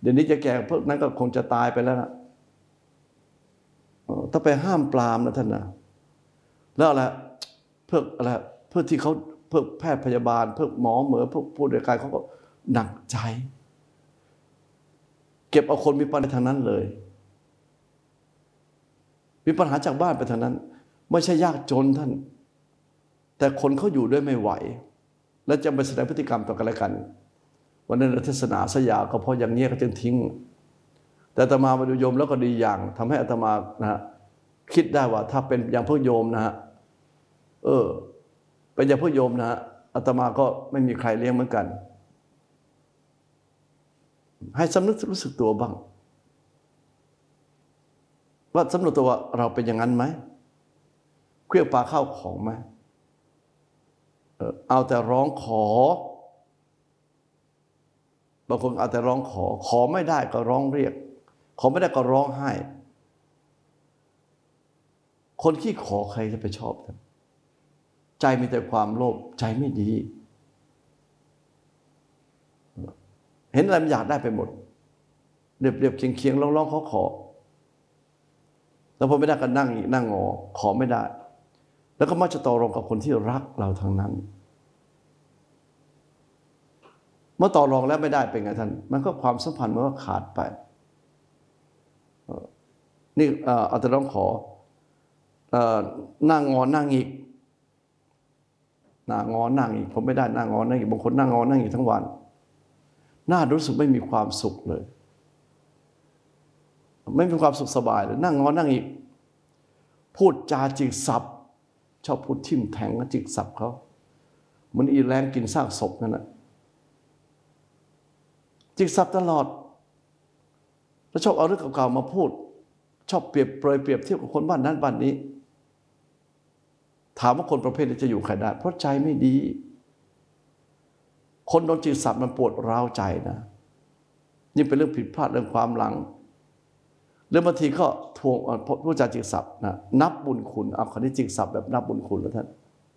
ดี๋ยวนี้จะแก่พวกนั้นก็คงจะตายไปแล้วนะถ้าไปห้ามปรามนะท่านนะแล้วอะไรเพื่ออะไรเพื่อที่เขาเพื่อแพทย์พยาบาลเพื่อหมอเหมือเพื่อผู้ดูแลเขาก็หนักใจเก็บเอาคนมีปัญหาทางนั้นเลยมีปัญหาจากบ้านไปทางนั้นไม่ใช่ยากจนท่านแต่คนเขาอยู่ด้วยไม่ไหวและจะไปแสดงพฤติกรรมต่อกันและกันวันนั้นเทศนาสยามก็เพราะอย่างนี้ก็จึงทิ้งแต่อาตมาดูโยมแล้วก็ดีอย่างทำให้อาตมานะฮะคิดได้ว่าถ้าเป็นอย่างพวกโยมนะฮะเป็นอย่างพวกโยมนะฮะอาตมาก็ไม่มีใครเลี้ยงเหมือนกันให้สำนึกรู้สึกตัวบ้างว่าสำนึกตัวว่าเราเป็นอย่างนั้นไหมเคลื่อนปลาเข้าของไหมเอาแต่ร้องขอบางคนเอาแต่ร้องขอไม่ได้ก็ร้องเรียกขอไม่ได้ก็ร้องไห้คนขี้ขอใครจะไปชอบใจมีแต่ความโลภใจไม่ดีเห็นอะไรมันอยากได้ไปหมดเรียบเคียงร้องขอแล้วพอไม่ได้ก็นั่งงอขอไม่ได้แล้วก็มักจะต่อรองกับคนที่รักเราทางนั้นเมื่อต่อรองแล้วไม่ได้เป็นไงท่านมันก็ความสัมพันธ์มันก็ขาดไปนี่เอาแต่ร้องขอนั่งงอนั่งอีกงอนั่งอีกผมไม่ได้นั่งงอนั่งอีกบางคนนั่งงอนั่งอีกทั้งวันน่ารู้สึกไม่มีความสุขเลยไม่มีความสุขสบายเลยนั่งงอนั่งอีกพูดจาจิกสับชอบพูดทิ่มแทงกับจิกสับเขาเหมือนอีแรงกินซากศพนั่นแหละจิกสับตลอดแล้วชอบเอาเรื่องเก่าๆมาพูดชอบเปรียบเทียบกับคนบ้านนั้นบ้านนี้ถามว่าคนประเภทนี้จะอยู่ใครได้เพราะใจไม่ดีคนโดนจิกสับมันปวดร้าวใจนะนี่เป็นเรื่องผิดพลาดเรื่องความหลังเรื่องบางทีก็ทวงผู้จาจิกสับนะนับบุญคุณเอาคนที่จิกสับแบบนับบุญคุณแล้วท่าน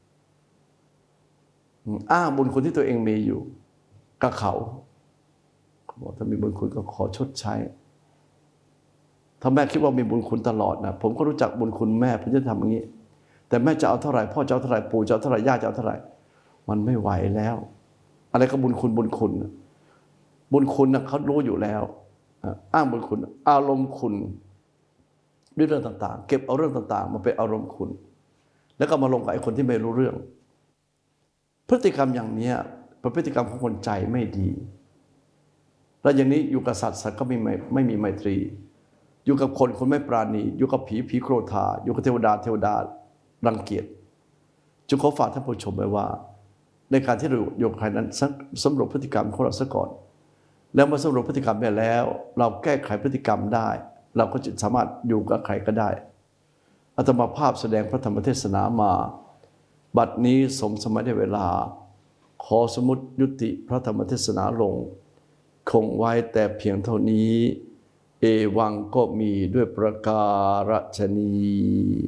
อ้างบุญคุณที่ตัวเองมีอยู่กับเขาบอกถ้ามีบุญคุณก็ขอชดใช้ถ้าแม่คิดว่ามีบุญคุณตลอดนะผมก็รู้จักบุญคุณแม่ผมจะทำอย่างนี้แต่แม่จะเอาเท่าไหร่พ่อจะเอาเท่าไหร่ปู่จะเอาเท่าไหร่ย่าจะเอาเท่าไหร่มันไม่ไหวแล้วอะไรก็บุญคุณบุญคุณนะเขารู้อยู่แล้วอ้างบุญคุณอารมณ์คุณด้วยเรื่องต่างๆเก็บเอาเรื่องต่างๆมาเป็นอารมณ์คุณแล้วก็มาลงกับไอ้คนที่ไม่รู้เรื่องพฤติกรรมอย่างนี้เป็นพฤติกรรมของคนใจไม่ดีแล้วอย่างนี้อยู่กับสัตว์ก็ไม่มีไมตรีอยู่กับคนไม่ปราณีอยู่กับผีโกรธาอยู่กับเทวดารังเกียจจึงขอฝากท่านผู้ชมไว้ว่าในการที่เราอยู่กับใครนั้นสำรวจพฤติกรรมของเราซะก่อนแล้วเมื่อสำรวจพฤติกรรมไปแล้วเราแก้ไขพฤติกรรมได้เราก็จะสามารถอยู่กับใครก็ได้อาตมาภาพแสดงพระธรรมเทศนามาบัดนี้สมสมัยได้เวลาขอสมุติยุติพระธรรมเทศนาลงคงไว้แต่เพียงเท่านี้เอวังก็มีด้วยประการฉะนี้